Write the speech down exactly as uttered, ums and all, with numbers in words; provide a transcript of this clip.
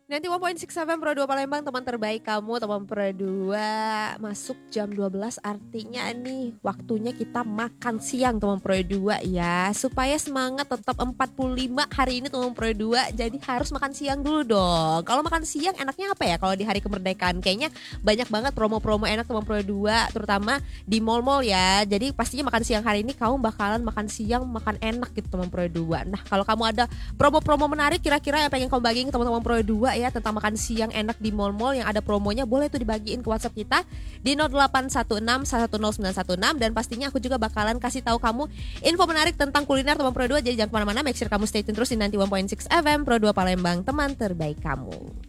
Nanti One Point Six F M Pro dua Palembang, teman terbaik kamu, teman Pro dua. Masuk jam dua belas artinya nih waktunya kita makan siang teman Pro dua ya. Supaya semangat tetap empat puluh lima hari ini teman Pro dua. Jadi harus makan siang dulu dong. Kalau makan siang enaknya apa ya kalau di hari kemerdekaan? Kayaknya banyak banget promo-promo enak teman Pro dua, terutama di mall-mall ya. Jadi pastinya makan siang hari ini kamu bakalan makan siang, makan enak gitu teman Pro dua. Nah, kalau kamu ada promo-promo menarik kira-kira yang pengen kamu bagiin ke teman-teman Pro dua ya tentang makan siang enak di mall-mall yang ada promonya, boleh tuh dibagiin ke WhatsApp kita di nol delapan satu enam satu nol sembilan satu enam. Dan pastinya aku juga bakalan kasih tahu kamu info menarik tentang kuliner teman Pro dua. Jadi jangan kemana-mana, make sure kamu stay tune terus di nanti One Point Six F M Pro dua Palembang, teman terbaik kamu.